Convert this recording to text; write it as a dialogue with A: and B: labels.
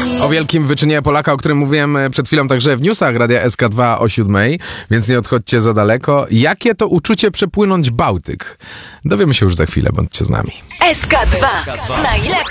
A: O wielkim wyczynie Polaka, o którym mówiłem przed chwilą także w newsach Radia SK2 o 7, więc nie odchodźcie za daleko. Jakie to uczucie przepłynąć Bałtyk? Dowiemy się już za chwilę, bądźcie z nami.
B: SK2. Najlepsze